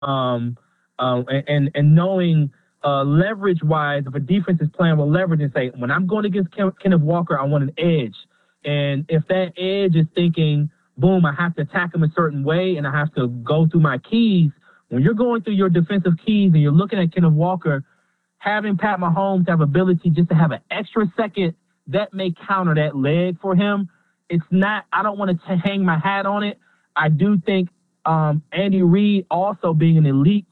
and knowing leverage wise, if a defense is playing with leverage and say, when I'm going against Kenneth Walker, I want an edge. And if that edge is thinking, boom, I have to attack him a certain way and I have to go through my keys. When you're going through your defensive keys and you're looking at Kenneth Walker, having Pat Mahomes have ability just to have an extra second that may counter that leg for him. It's not, I don't want to hang my hat on it. I do think Andy Reid also being an elite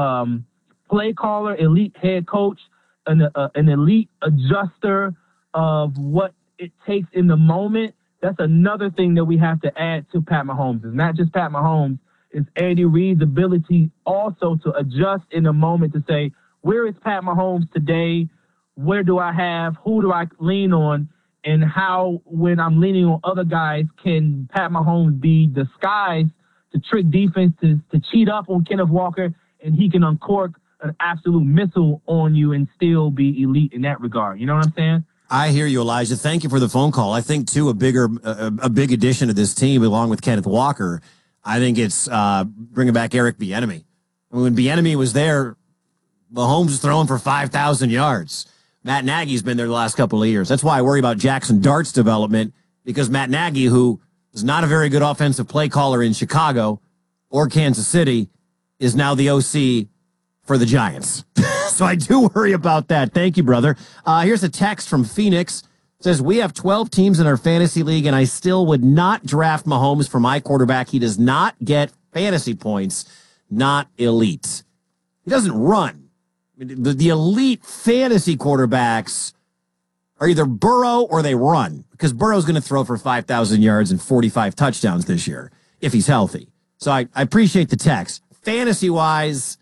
play caller, elite head coach, an elite adjuster of what it takes in the moment. That's another thing that we have to add to Pat Mahomes. It's not just Pat Mahomes. It's Andy Reid's ability also to adjust in the moment to say, where is Pat Mahomes today? Where do I have? Who do I lean on? And how, when I'm leaning on other guys, can Pat Mahomes be disguised to trick defense, to cheat up on Kenneth Walker, and he can uncork an absolute missile on you and still be elite in that regard. You know what I'm saying? I hear you, Elijah. Thank you for the phone call. I think, too, a big addition to this team, along with Kenneth Walker, I think it's bringing back Eric Bieniemy. When Bieniemy was there, Mahomes was throwing for 5,000 yards. Matt Nagy's been there the last couple of years. That's why I worry about Jackson Dart's development, because Matt Nagy, who is not a very good offensive play caller in Chicago or Kansas City, is now the OC for the Giants. So I do worry about that. Thank you, brother. Here's a text from Phoenix. It says, we have 12 teams in our fantasy league, and I still would not draft Mahomes for my quarterback. He does not get fantasy points, not elite. He doesn't run. The elite fantasy quarterbacks are either Burrow or they run, because Burrow's going to throw for 5,000 yards and 45 touchdowns this year if he's healthy. So I appreciate the text. Fantasy-wise,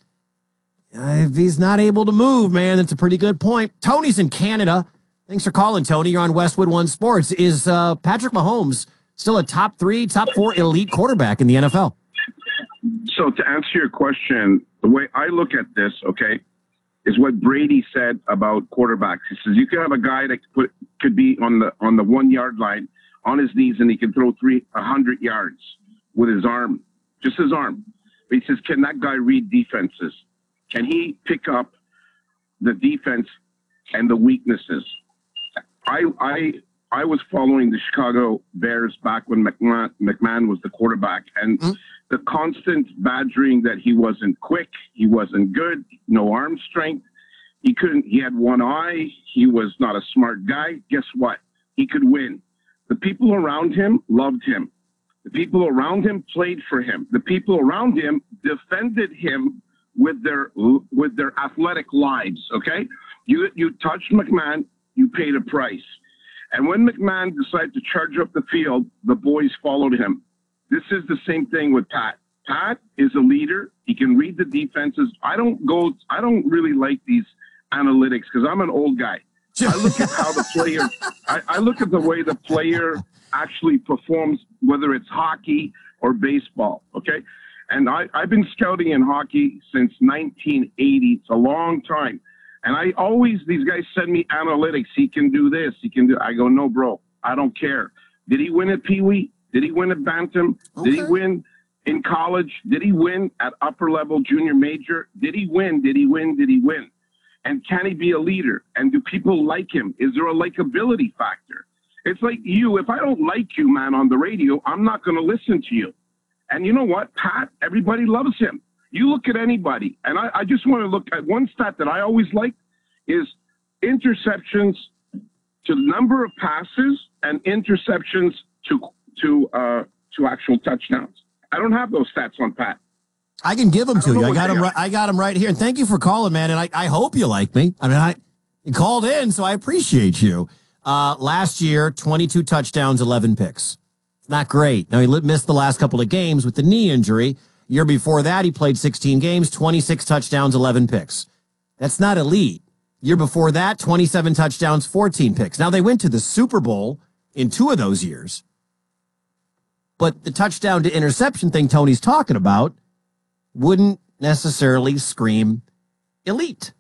if he's not able to move, man, that's a pretty good point. Tony's in Canada. Thanks for calling, Tony. You're on Westwood One Sports. Is Patrick Mahomes still a top 3, top 4 elite quarterback in the NFL? So to answer your question, the way I look at this, okay, is what Brady said about quarterbacks. He says you could have a guy that could be on the 1 yard line on his knees and he can throw 100 yards with his arm, just his arm. But he says, can that guy read defenses? Can he pick up the defense and the weaknesses? I was following the Chicago Bears back when McMahon was the quarterback, and the constant badgering that he wasn't quick, he wasn't good, no arm strength, he had one eye, he was not a smart guy. Guess what? He could win. The people around him loved him. The people around him played for him. The people around him defended him with their athletic lives. Okay, you touched McMahon, you paid a price. And when McMahon decided to charge up the field, the boys followed him. This is the same thing with Pat. Pat is a leader. He can read the defenses. I don't really like these analytics because I'm an old guy. I look at how the player, I look at the way the player actually performs, whether it's hockey or baseball. Okay. And I've been scouting in hockey since 1980. It's a long time. And these guys send me analytics. He can do this. I go, no, bro, I don't care. Did he win at Pee Wee? Did he win at Bantam? Okay. Did he win in college? Did he win at upper level junior major? Did he win? Did he win? Did he win? And can he be a leader? And do people like him? Is there a likability factor? It's like you. If I don't like you, man, on the radio, I'm not going to listen to you. And you know what, Pat? Everybody loves him. You look at anybody, and I just want to look at one stat that I always like is interceptions to number of passes and interceptions to actual touchdowns. I don't have those stats on Pat. I can give them to you. I got them right here. And thank you for calling, man. And I hope you like me. I mean, you called in, so I appreciate you. Last year, 22 touchdowns, 11 picks. Not great. Now, he missed the last couple of games with the knee injury. Year before that, he played 16 games, 26 touchdowns, 11 picks. That's not elite. Year before that, 27 touchdowns, 14 picks. Now, they went to the Super Bowl in 2 of those years. But the touchdown to interception thing Tony's talking about wouldn't necessarily scream elite.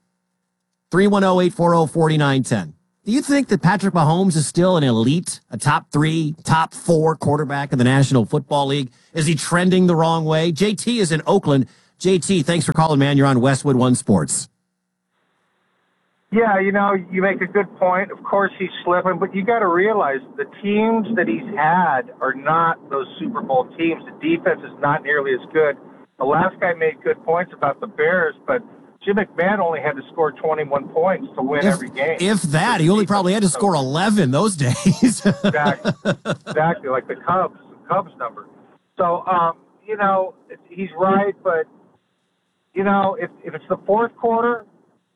310-840-4910. Do you think that Patrick Mahomes is still an elite, a top 3, top 4 quarterback in the National Football League? Is he trending the wrong way? JT is in Oakland. JT, thanks for calling, man. You're on Westwood One Sports. Yeah, you make a good point. Of course, he's slipping, but you got to realize the teams that he's had are not those Super Bowl teams. The defense is not nearly as good. The last guy made good points about the Bears, but Jim McMahon only had to score 21 points to win every game. If that, he only probably had to score 11 those days. Exactly, like the Cubs number. So, he's right, but, if it's the fourth quarter,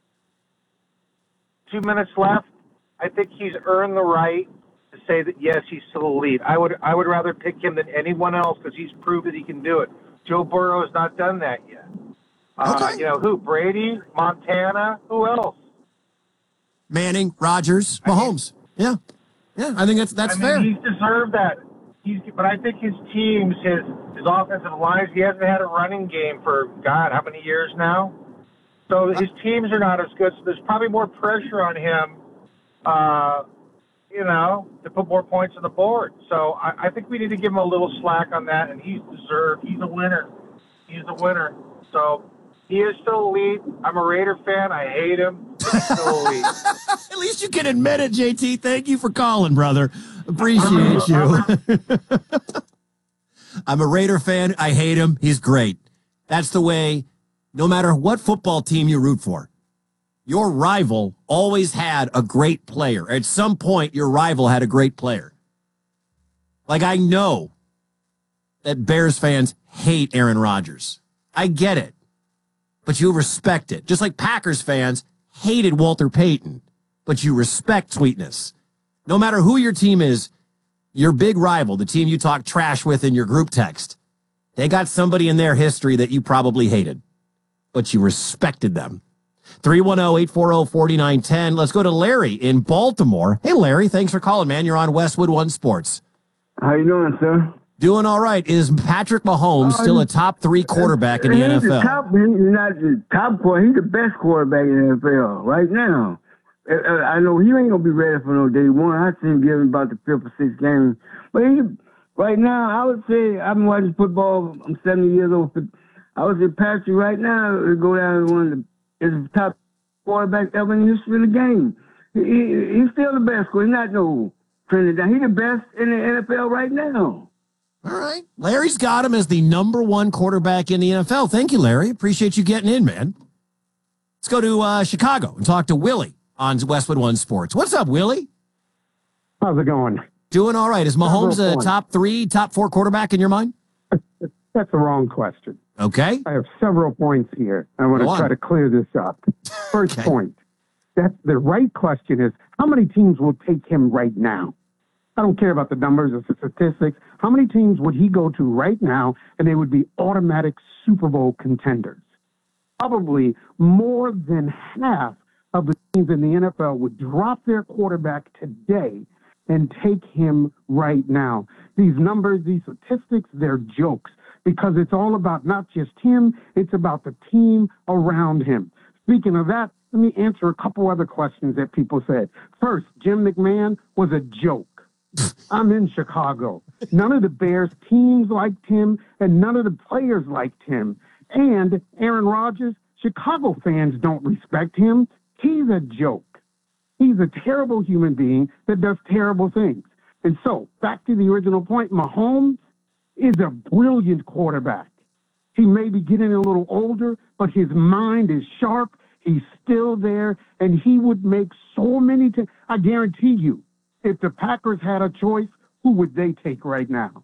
2 minutes left, I think he's earned the right to say that, yes, he's still elite. I would rather pick him than anyone else because he's proved that he can do it. Joe Burrow has not done that yet. Okay. Who? Brady, Montana, who else? Manning, Rodgers, Mahomes. Yeah, I think that's fair. He's deserved that. But I think his teams, his offensive lines, he hasn't had a running game for, God, how many years now? So his teams are not as good, so there's probably more pressure on him, to put more points on the board. So I think we need to give him a little slack on that, and he's deserved. He's a winner. So he is still elite. I'm a Raider fan. I hate him. He's still elite. At least you can admit it, JT. Thank you for calling, brother. Appreciate you. I'm a Raider fan. I hate him. He's great. That's the way, no matter what football team you root for, your rival always had a great player. At some point, your rival had a great player. Like, I know that Bears fans hate Aaron Rodgers. I get it. But you respect it. Just like Packers fans hated Walter Payton, but you respect sweetness. No matter who your team is, your big rival, the team you talk trash with in your group text, they got somebody in their history that you probably hated, but you respected them. 310-840-4910. Let's go to Larry in Baltimore. Hey, Larry, thanks for calling, man. You're on Westwood One Sports. How you doing, sir? Doing all right. Is Patrick Mahomes still a top 3 quarterback in the NFL? He's not the top quarterback. He's the best quarterback in the NFL right now. I know he ain't going to be ready for no day one. I see him giving about the 5th or 6th game. But right now, I would say, I've been watching football. I'm 70 years old. I would say Patrick right now would go down as one of the top quarterbacks ever in the history of the game. He's still the best. He's not no trending down. He's the best in the NFL right now. All right. Larry's got him as the number 1 quarterback in the NFL. Thank you, Larry. Appreciate you getting in, man. Let's go to Chicago and talk to Willie on Westwood One Sports. What's up, Willie? How's it going? Doing all right. Is Mahomes a top 3, top 4 quarterback in your mind? That's the wrong question. Okay. I have several points here. I want to try to clear this up. First point. That's the right question is, how many teams will take him right now? I don't care about the numbers or the statistics. How many teams would he go to right now and they would be automatic Super Bowl contenders? Probably more than half of the teams in the NFL would drop their quarterback today and take him right now. These numbers, these statistics, they're jokes because it's all about not just him, it's about the team around him. Speaking of that, let me answer a couple other questions that people said. First, Jim McMahon was a joke. I'm in Chicago. None of the Bears teams liked him, and none of the players liked him. And Aaron Rodgers, Chicago fans don't respect him. He's a joke. He's a terrible human being that does terrible things. And so, back to the original point, Mahomes is a brilliant quarterback. He may be getting a little older, but his mind is sharp. He's still there, and he would make so many I guarantee you, if the Packers had a choice, who would they take right now?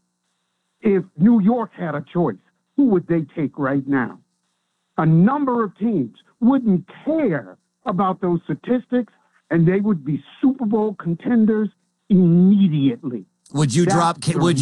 If New York had a choice, who would they take right now? A number of teams wouldn't care about those statistics, and they would be Super Bowl contenders immediately. Would you drop Caleb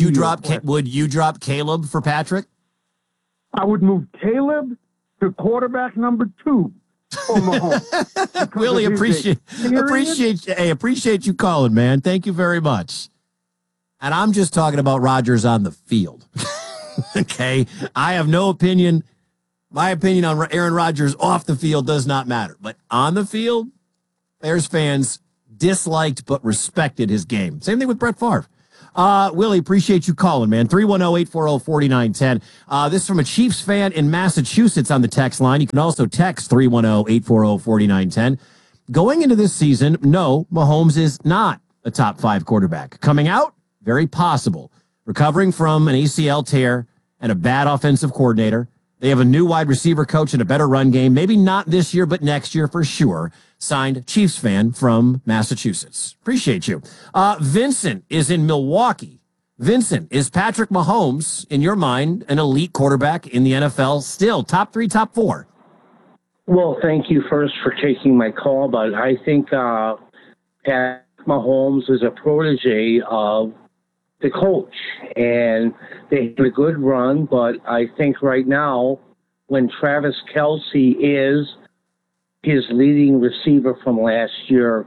for Patrick? I would move Caleb to quarterback number 2 for Mahomes. Really appreciate you calling, man. Thank you very much. And I'm just talking about Rodgers on the field. Okay, I have no opinion. My opinion on Aaron Rodgers off the field does not matter, but on the field, Bears fans disliked but respected his game. Same thing with Brett Favre. Willie, appreciate you calling, man. 310-840-4910. This is from a Chiefs fan in Massachusetts on the text line. You can also text 310-840-4910. Going into this season, no, Mahomes is not a top 5 quarterback. Coming out, very possible. Recovering from an ACL tear and a bad offensive coordinator. They have a new wide receiver coach and a better run game. Maybe not this year, but next year for sure. Signed, Chiefs fan from Massachusetts. Appreciate you. Vincent is in Milwaukee. Vincent, is Patrick Mahomes, in your mind, an elite quarterback in the NFL still? Top 3, top 4? Well, thank you first for taking my call, but I think Patrick Mahomes is a protege of the coach, and they had a good run, but I think right now, when Travis Kelce is his leading receiver from last year,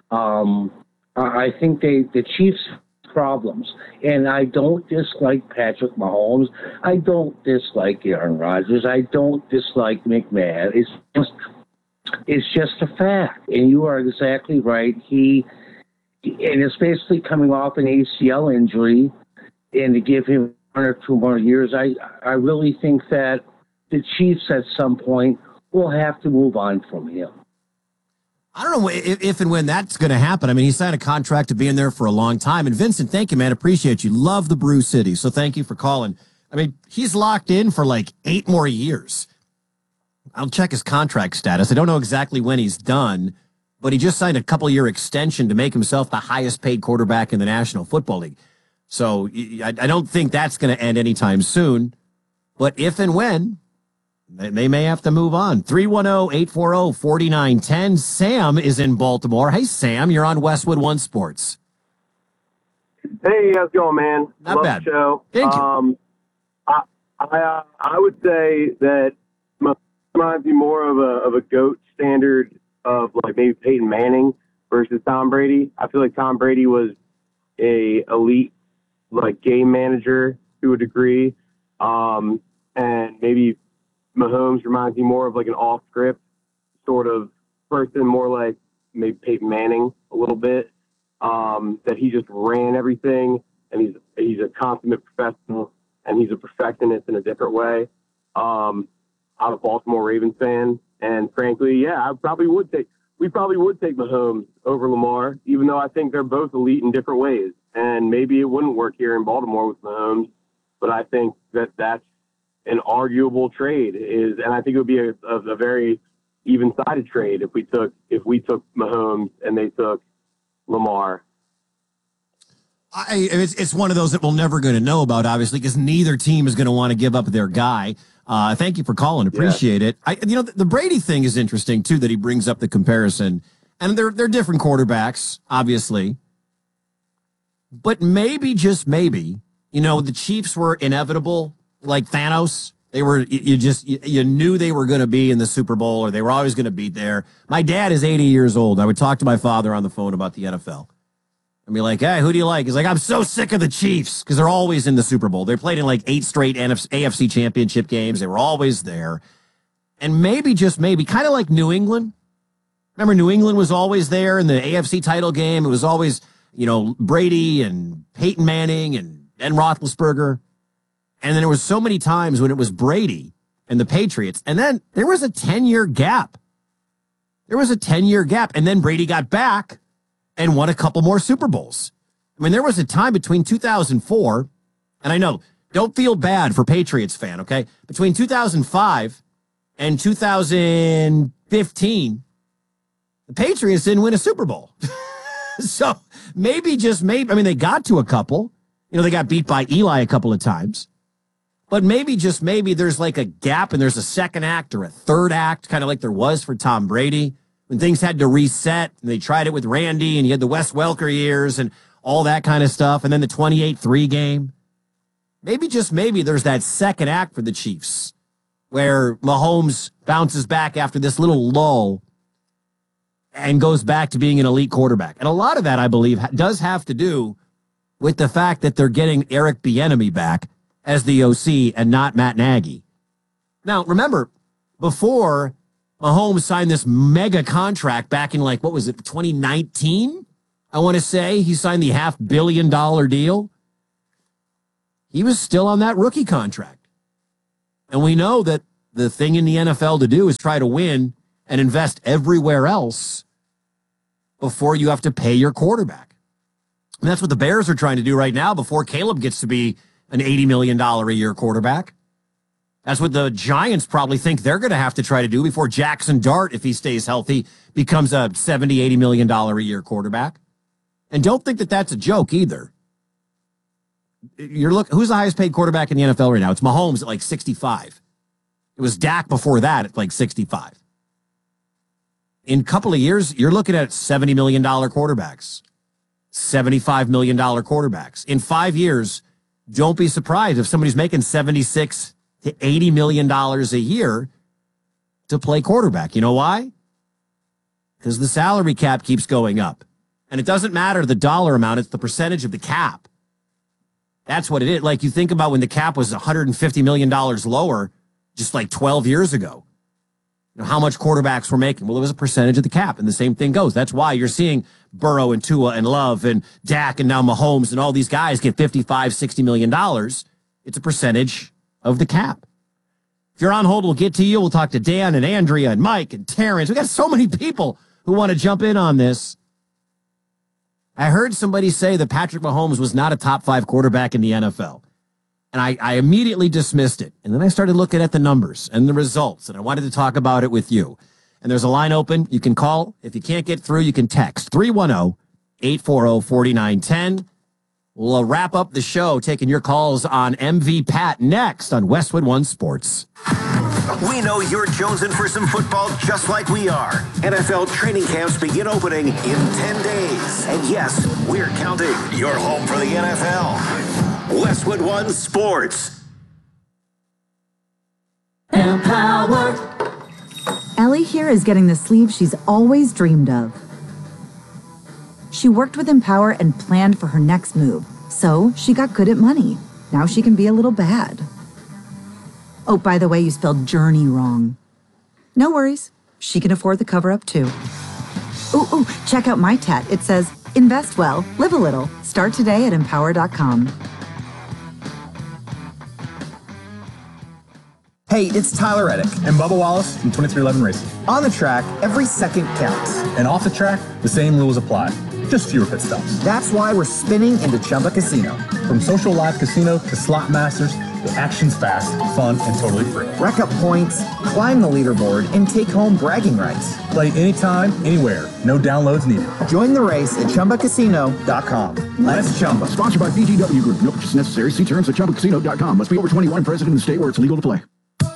I think the Chiefs have problems. And I don't dislike Patrick Mahomes. I don't dislike Aaron Rodgers. I don't dislike McMahon. It's just a fact. And you are exactly right. And it's basically coming off an ACL injury, and to give him 1 or 2 more years, I really think that the Chiefs at some point will have to move on from him. I don't know if and when that's going to happen. I mean, he signed a contract to be in there for a long time. And Vincent, thank you, man. Appreciate you. Love the Brew City. So thank you for calling. I mean, he's locked in for like 8 more years. I'll check his contract status. I don't know exactly when he's done, but he just signed a couple-year extension to make himself the highest-paid quarterback in the National Football League. So I don't think that's going to end anytime soon. But if and when, they may have to move on. 310-840-4910. Sam is in Baltimore. Hey, Sam, you're on Westwood One Sports. Hey, how's it going, man? Not Love bad. The show. Thank you. I would say that reminds me more of a GOAT standard of like maybe Peyton Manning versus Tom Brady. I feel like Tom Brady was a elite like game manager to a degree, and maybe Mahomes reminds me more of like an off-script sort of person, more like maybe Peyton Manning a little bit, that he just ran everything, and he's a consummate professional, and he's a perfectionist in a different way. I'm a Baltimore Ravens fan, and frankly, yeah, we probably would take Mahomes over Lamar, even though I think they're both elite in different ways. And maybe it wouldn't work here in Baltimore with Mahomes, but I think that's an arguable trade and I think it would be a very even-sided trade if we took Mahomes and they took Lamar. It's one of those that we're never going to know about, obviously, because neither team is going to want to give up their guy. Thank you for calling. Appreciate it. The Brady thing is interesting, too, that he brings up the comparison. And they're different quarterbacks, obviously. But maybe, just maybe, the Chiefs were inevitable, like Thanos. They were, you knew they were going to be in the Super Bowl, or they were always going to be there. My dad is 80 years old. I would talk to my father on the phone about the NFL. I'd be like, hey, who do you like? He's like, I'm so sick of the Chiefs, because they're always in the Super Bowl. They played in like 8 straight AFC championship games. They were always there. And maybe, just maybe, kind of like New England. Remember, New England was always there in the AFC title game. It was always, Brady and Peyton Manning and Ben Roethlisberger. And then there was so many times when it was Brady and the Patriots. And then there was a 10-year gap. And then Brady got back and won a couple more Super Bowls. I mean, there was a time between 2004, and I know, don't feel bad for Patriots fan, okay? Between 2005 and 2015, the Patriots didn't win a Super Bowl. So maybe, just maybe, I mean, they got to a couple. They got beat by Eli a couple of times. But maybe, just maybe, there's like a gap and there's a second act or a third act, kind of like there was for Tom Brady, when things had to reset, and they tried it with Randy, and you had the Wes Welker years and all that kind of stuff, and then the 28-3 game. Maybe, just maybe, there's that second act for the Chiefs, where Mahomes bounces back after this little lull and goes back to being an elite quarterback. And a lot of that, I believe, does have to do with the fact that they're getting Eric Bieniemy back as the OC and not Matt Nagy. Now, remember, before Mahomes signed this mega contract back in, 2019? I want to say he signed the $500 million deal. He was still on that rookie contract. And we know that the thing in the NFL to do is try to win and invest everywhere else before you have to pay your quarterback. And that's what the Bears are trying to do right now before Caleb gets to be an $80 million a year quarterback. That's what the Giants probably think they're going to have to try to do before Jackson Dart, if he stays healthy, becomes a $70, $80 million a year quarterback. And don't think that that's a joke either. Who's the highest paid quarterback in the NFL right now? It's Mahomes at like 65. It was Dak before that at like 65. In a couple of years, you're looking at $70 million quarterbacks, $75 million quarterbacks. In 5 years, don't be surprised if somebody's making $76 to $80 million a year to play quarterback. You know why? Because the salary cap keeps going up. And it doesn't matter the dollar amount, it's the percentage of the cap. That's what it is. Like, you think about when the cap was $150 million lower just like 12 years ago. You know, how much quarterbacks were making? Well, it was a percentage of the cap, and the same thing goes. That's why you're seeing Burrow and Tua and Love and Dak and now Mahomes and all these guys get $55, $60 million. It's a percentage of the cap. If you're on hold, we'll get to you. We'll talk to Dan and Andrea and Mike and Terrence. We got so many people who want to jump in on this. I heard somebody say that Patrick Mahomes was not a top 5 quarterback in the NFL. And I immediately dismissed it. And then I started looking at the numbers and the results, and I wanted to talk about it with you. And there's a line open. You can call. If you can't get through, you can text 310-840-4910. We'll wrap up the show taking your calls on MV Pat next on Westwood One Sports. We know you're jonesing for some football just like we are. NFL training camps begin opening in 10 days. And yes, we're counting. You're home for the NFL. Westwood One Sports. Empowered. Ellie here is getting the sleeve she's always dreamed of. She worked with Empower and planned for her next move, so she got good at money. Now she can be a little bad. Oh, by the way, you spelled journey wrong. No worries. She can afford the cover-up, too. Ooh, check out my tat. It says, invest well, live a little. Start today at empower.com. Hey, it's Tyler Reddick and Bubba Wallace from 2311 Racing. On the track, every second counts. And off the track, the same rules apply. Just fewer pit stops. That's why we're spinning into Chumba Casino. From social live casino to slot masters, the action's fast, fun, and totally free. Rack up points, climb the leaderboard, and take home bragging rights. Play anytime, anywhere. No downloads needed. Join the race at ChumbaCasino.com. Let's Chumba. Sponsored by VGW Group. No purchase necessary. See terms at ChumbaCasino.com. Must be over 21 and present in the state where it's legal to play.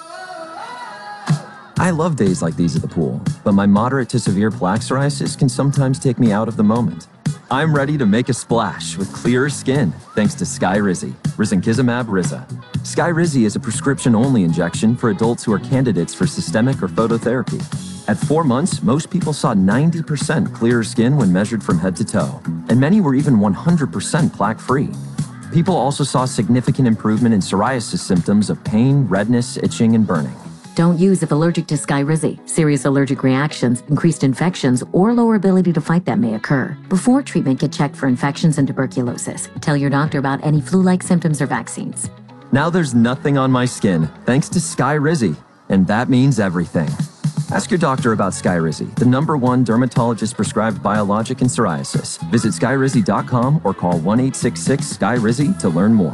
I love days like these at the pool, but my moderate to severe plaque psoriasis can sometimes take me out of the moment. I'm ready to make a splash with clearer skin thanks to Skyrizi, risankizumab Riza. Skyrizi is a prescription-only injection for adults who are candidates for systemic or phototherapy. At 4 months, most people saw 90% clearer skin when measured from head to toe, and many were even 100% plaque-free. People also saw significant improvement in psoriasis symptoms of pain, redness, itching, and burning. Don't use if allergic to Skyrizi. Serious allergic reactions, increased infections, or lower ability to fight them may occur. Before treatment, get checked for infections and tuberculosis. Tell your doctor about any flu-like symptoms or vaccines. Now there's nothing on my skin, thanks to Skyrizi, and that means everything. Ask your doctor about Skyrizi, the #1 dermatologist-prescribed biologic in psoriasis. Visit Skyrizi.com or call 1-866-SKYRIZI to learn more.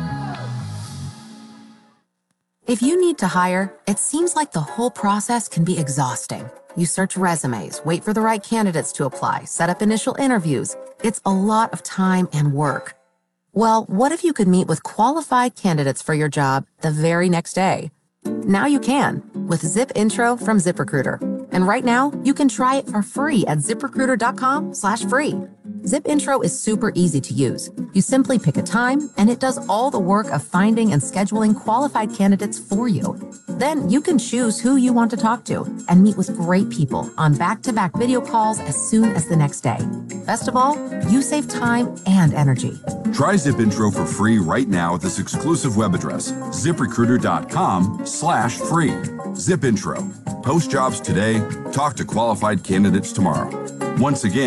If you need to hire, it seems like the whole process can be exhausting. You search resumes, wait for the right candidates to apply, set up initial interviews. It's a lot of time and work. Well, what if you could meet with qualified candidates for your job the very next day? Now you can with Zip Intro from ZipRecruiter. And right now, you can try it for free at ZipRecruiter.com/free. Zip Intro is super easy to use. You simply pick a time, and it does all the work of finding and scheduling qualified candidates for you. Then you can choose who you want to talk to and meet with great people on back-to-back video calls as soon as the next day. Best of all, you save time and energy. Try Zip Intro for free right now at this exclusive web address, ZipRecruiter.com/free. Zip Intro. Post jobs today. Talk to qualified candidates tomorrow. Once again,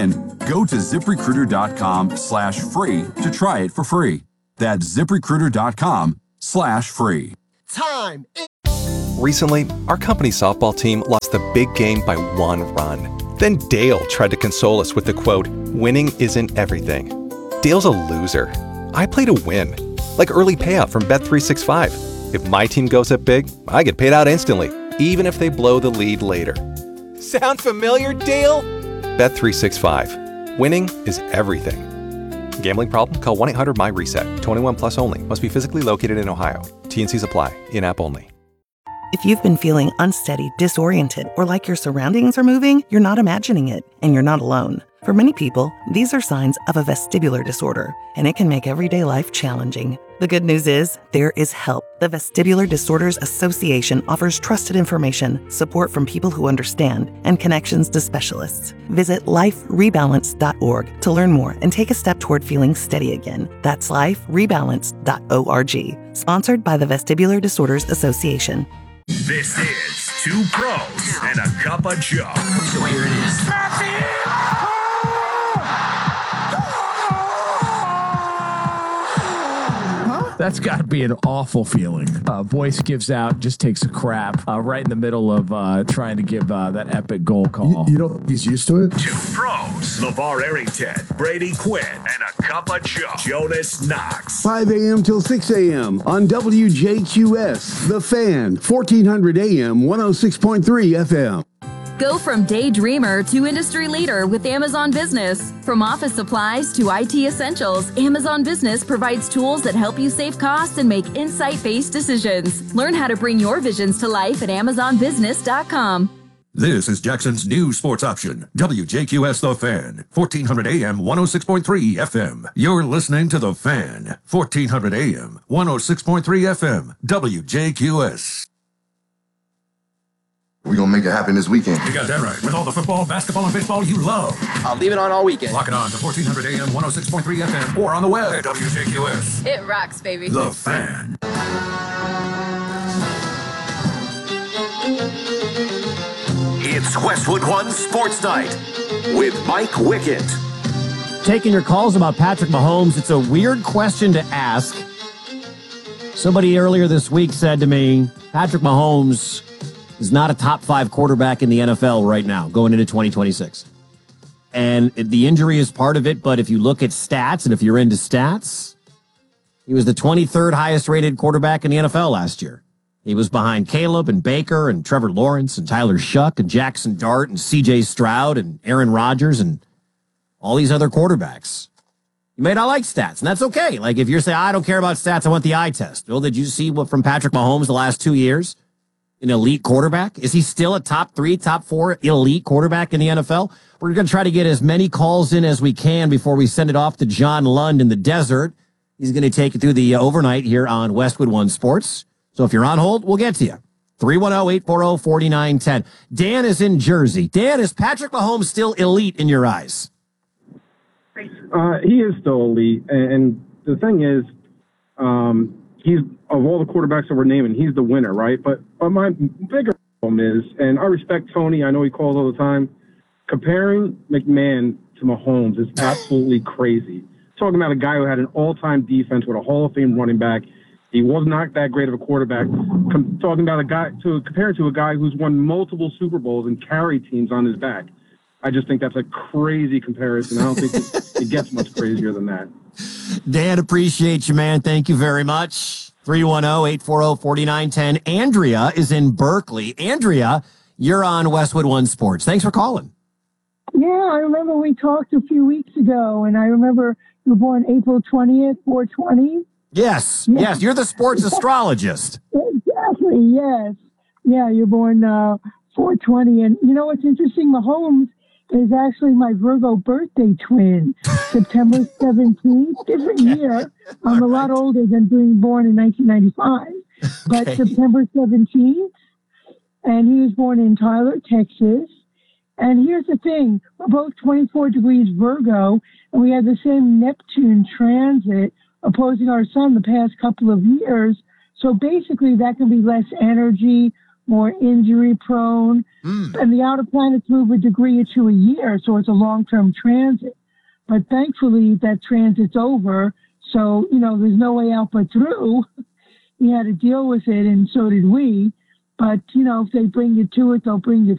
Go to ZipRecruiter.com/free to try it for free. That's ZipRecruiter.com/free. Time. Recently, our company softball team lost the big game by 1 run. Then Dale tried to console us with the quote, "Winning isn't everything." Dale's a loser. I play to win. Like early payout from Bet365. If my team goes up big, I get paid out instantly, even if they blow the lead later. Sound familiar, Dale? Bet365. Winning is everything. Gambling problem? Call 1-800-MY-RESET. 21 plus only. Must be physically located in Ohio. T&Cs apply. In-app only. If you've been feeling unsteady, disoriented, or like your surroundings are moving, you're not imagining it, and you're not alone. For many people, these are signs of a vestibular disorder, and it can make everyday life challenging. The good news is, there is help. The Vestibular Disorders Association offers trusted information, support from people who understand, and connections to specialists. Visit liferebalance.org to learn more and take a step toward feeling steady again. That's liferebalance.org. Sponsored by the Vestibular Disorders Association. This is Two Pros and a Cup of Joe. So here it is. That's got to be an awful feeling. Voice gives out, just takes a crap right in the middle of trying to give that epic goal call. You know, he's used to it. Two Pros, LeVar Arrington, Brady Quinn, and a Cup of Joe, Jonas Knox. 5 a.m. till 6 a.m. on WJQS, The Fan, 1400 AM, 106.3 FM. Go from daydreamer to industry leader with Amazon Business. From office supplies to IT essentials, Amazon Business provides tools that help you save costs and make insight-based decisions. Learn how to bring your visions to life at AmazonBusiness.com. This is Jackson's new sports option, WJQS The Fan, 1400 AM, 106.3 FM. You're listening to The Fan, 1400 AM, 106.3 FM, WJQS. We're going to make it happen this weekend. You got that right. With all the football, basketball, and baseball you love. I'll leave it on all weekend. Lock it on to 1400 AM, 106.3 FM, or on the web at WJQS. It rocks, baby. The Fan. It's Westwood One Sports Night with Mike Wickett. Taking your calls about Patrick Mahomes. It's a weird question to ask. Somebody earlier this week said to me, Patrick Mahomes is not a top 5 quarterback in the NFL right now, going into 2026. And the injury is part of it, but if you look at stats, and if you're into stats, he was the 23rd highest rated quarterback in the NFL last year. He was behind Caleb and Baker and Trevor Lawrence and Tyler Shuck and Jackson Dart and C.J. Stroud and Aaron Rodgers and all these other quarterbacks. You may not like stats, and that's okay. Like if you're saying, I don't care about stats, I want the eye test. Well, did you see what from Patrick Mahomes the last 2 years? An elite quarterback? Is he still a top 3, top 4 elite quarterback in the NFL? We're going to try to get as many calls in as we can before we send it off to John Lund in the desert. He's going to take you through the overnight here on Westwood One Sports. So if you're on hold, we'll get to you. 310-840-4910. Dan is in Jersey. Dan, is Patrick Mahomes still elite in your eyes? He is still elite. And the thing is, he's, of all the quarterbacks that we're naming, he's the winner, right? But my bigger problem is, and I respect Tony, I know he calls all the time, comparing McMahon to Mahomes is absolutely crazy. Talking about a guy who had an all-time defense with a Hall of Fame running back. He was not that great of a quarterback. Talking about compared to a guy who's won multiple Super Bowls and carried teams on his back. I just think that's a crazy comparison. I don't think it gets much crazier than that. Dan, appreciate you, man. Thank you very much. 310-840-4910. Andrea is in Berkeley. Andrea, you're on Westwood One Sports. Thanks for calling. Yeah, I remember we talked a few weeks ago, and I remember you were born April 20th, 420. Yes, yes, you're the sports astrologist. Exactly, yes. Yeah, you're born 420. And you know what's interesting? Mahomes is actually my Virgo birthday twin, September 17th. Different year. I'm a lot older than being born in 1995. But September 17th. And he was born in Tyler, Texas. And here's the thing. We're both 24 degrees Virgo, and we had the same Neptune transit opposing our sun the past couple of years. So basically that can be less energy, more injury prone. And the outer planets move a degree or two a year, so it's a long-term transit. But thankfully, that transit's over. So, there's no way out but through. He had to deal with it, and so did we. But, if they bring you to it, they'll bring you